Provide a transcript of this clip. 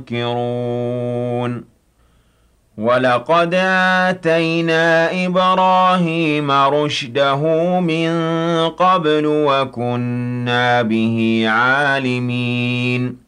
ينكرون ولقد آتينا إبراهيم رشده من قبل وكنا به عالمين